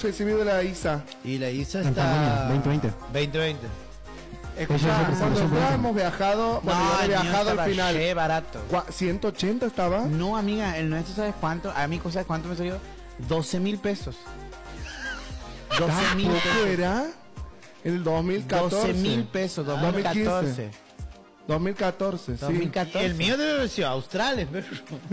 recibido de la ISA? Y la ISA En está... Tasmania, 2020. 2020. Escuchá, cuando ya hemos viajado, bueno, yo he el mío viajado al estaba final. re barato. 180 estaba. No, amiga, el nuestro, ¿sabes cuánto? A mí, ¿sabes cuánto me salió? 12.000 pesos. 12.000 ¿Tampoco pesos. era? En el 2014. 12.000 pesos, 2014. 2014, sí. 2014. Y el mío debe haber sido australes, pero...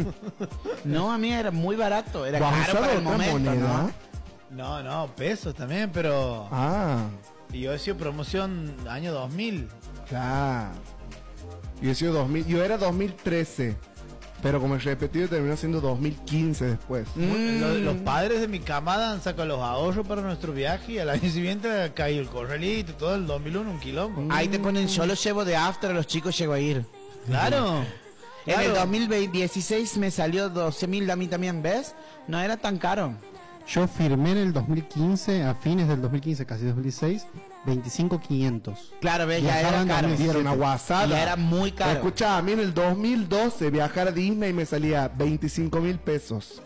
No, amiga, era muy barato. Era ¿Vamos a caro para el otra momento, moneda? ¿no? No, pesos también, pero... Ah, Y yo he sido promoción año 2000. claro. Yo he sido 2000, yo era 2013. Pero como el repetido terminó siendo 2015 después. Los padres de mi camada han sacado los ahorros para nuestro viaje y al año siguiente ha caído el corralito y todo el 2001, un quilombo. Ahí te ponen, yo los llevo de after, a los chicos llego a ir. Claro. En el 2016 me salió 12.000 a mí también, ¿ves? No era tan caro. Yo firmé en el 2015, a fines del 2015, casi 2016, 25.500. Claro, ¿ves? Ya era Viajaban caro. 2017. Era una guasada. Ya era muy caro. Escucha, a mí en el 2012 viajar a Disney me salía 25.000 pesos.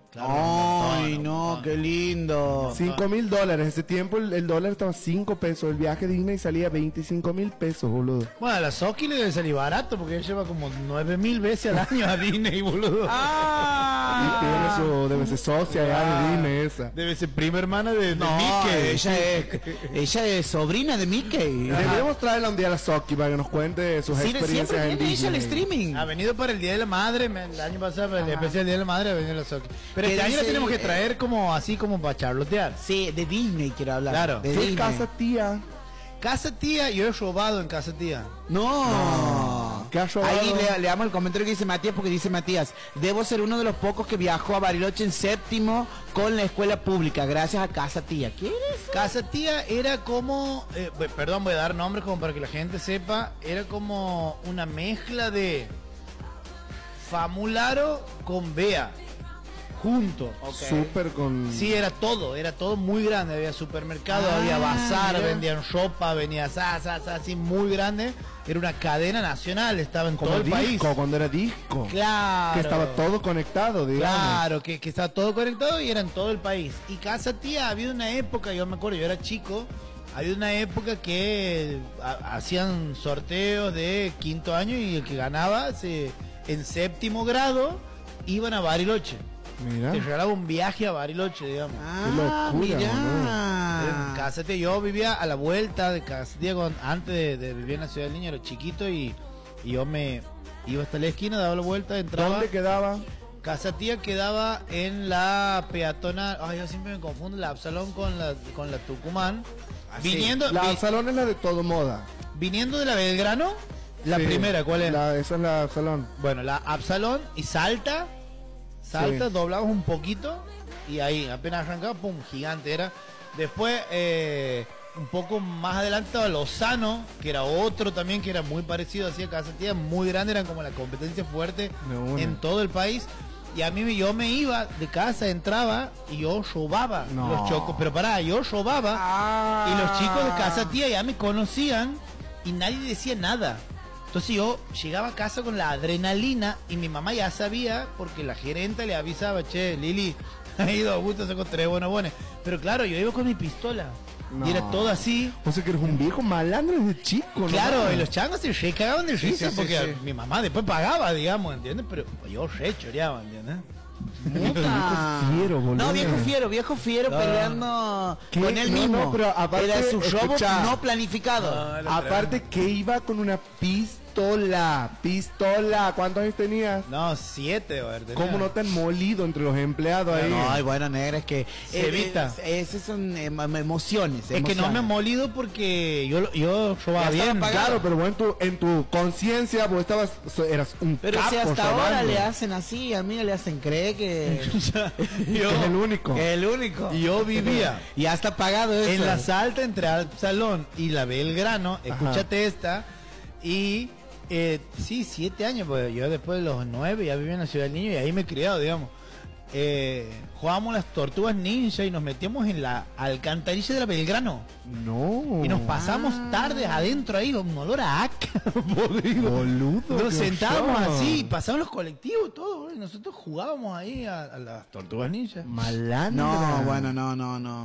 Ay, no, qué lindo. $5.000. Ese tiempo el dólar estaba 5 pesos. El viaje a Disney salía 25.000 pesos, boludo. Bueno, a la Soki le debe salir barato porque él lleva como 9.000 veces al año a Disney, boludo. Y tiene su, debe ser socia ya de Disney esa. Debe ser prima hermana de No, Mickey. ella es sobrina de Mickey. Deberíamos traerla un día a la Soki para que nos cuente sus Sí, experiencias siempre en viene ella al Disney. streaming. Ha venido para el Día de la Madre, el año pasado, para el especial Día de la Madre, ha venido la Soki. Pero ¿Qué este año la dice? tenemos que traer como así como para charlotear. Sí, de Disney quiero hablar. Claro. De ¿Qué Disney. casa tía? Casa tía, yo he robado en casa tía. No. ¿Qué has robado? Ahí le damos el comentario que dice Matías, porque dice Matías: debo ser uno de los pocos que viajó a Bariloche en séptimo con la escuela pública, gracias a Casa Tía. ¿Qué es? Casa tía era como, perdón, voy a dar nombres como para que la gente sepa, era como una mezcla de Famularo con Bea, junto. Súper con... Sí, era todo muy grande, había supermercado, había bazar, mira. vendían ropa, venía así muy grande, era una cadena nacional, estaba en como todo el disco, país. cuando era disco. Claro. Que estaba todo conectado, digamos. Claro, que estaba todo conectado y era en todo el país. Y Casa Tía, había una época, yo me acuerdo, yo era chico, había una época que hacían sorteos de quinto año y el que ganaba en séptimo grado iban a Bariloche. Mira. Te regalaba un viaje a Bariloche, digamos. Ah, locura, mira. En Casa Tía, yo vivía a la vuelta de Casa Tía antes de vivir en la Ciudad del Niño, era chiquito y yo me iba hasta la esquina, daba la vuelta, entraba. ¿Dónde quedaba? Casa Tía quedaba en la peatonal. Ay, yo siempre me confundo la Absalón con la Tucumán. Viniendo, La vi- salón es la de todo moda. viniendo de la Belgrano, la Sí, primera, ¿cuál es? Esa es la salón. Bueno, la Absalón y Salta, Sí. doblamos un poquito y ahí apenas arrancaba, pum, gigante era. Después, un poco más adelante estaba Lozano, que era otro también que era muy parecido, hacía Casa Tía, muy grande, eran como la competencia fuerte De una. en todo el país. Y a mí yo me iba de casa, entraba y yo robaba No. los chocos. Pero pará, yo robaba y los chicos de Casa Tía ya me conocían y nadie decía nada. Entonces yo llegaba a casa con la adrenalina y mi mamá ya sabía porque la gerente le avisaba, che, Lili, ha ido a Augusto, sacó 3 bonobones. Pero claro, yo iba con mi pistola. No. Y era todo así. O sea que eres un viejo malandro desde chico, ¿no? Claro, y los changos se re cagaban de risa sí, porque sí. mi mamá después pagaba, digamos, ¿entiendes? Pero yo re choreaba, ¿entiendes? Puta. fiero, boludo. No, viejo fiero No. peleando ¿Qué? con él No, mismo. no, pero aparte, era su robo escucha. no planificado. Aparte que iba con una pistola. ¿Cuántos años tenías? No, 7, a ver. tenía. ¿Cómo no te han molido entre los empleados ahí? No, ay, bueno, negra, es que Se evita. Esas son emociones. Es que no me he molido porque yo robaba Ya bien. estaba pagado. Claro, pero bueno, en tu conciencia, vos eras un Pero capo si hasta ahora robando. le hacen así, a mí le hacen creer que yo, Es el único. que es el único. yo vivía Y ya está pagado eso. en la Salta entre Absalón y la Belgrano, escúchate esta, y sí, 7 años, pues yo después de los 9 ya vivía en la Ciudad del Niño y ahí me he criado, digamos. Jugábamos las tortugas ninja y nos metíamos en la alcantarilla de la Belgrano No. y nos pasamos tardes adentro ahí, un olor a aca podrido. Boludo. Nos qué sentábamos show. así, pasaban los colectivos, todo, y nosotros jugábamos ahí a las tortugas ninja. Malandro. No, bueno, no.